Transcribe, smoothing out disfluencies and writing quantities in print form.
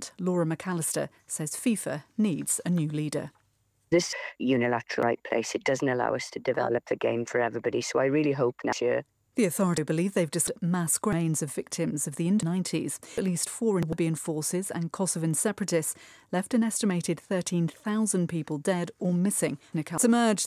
Laura McAllister says FIFA needs a new leader. This unilateral right place, it doesn't allow us to develop the game for everybody. So I really hope next year. The authorities believe they've discovered mass remains of victims of the 90s. At least 4 Serbian forces and Kosovan separatists left an estimated 13,000 people dead or missing. It's emerged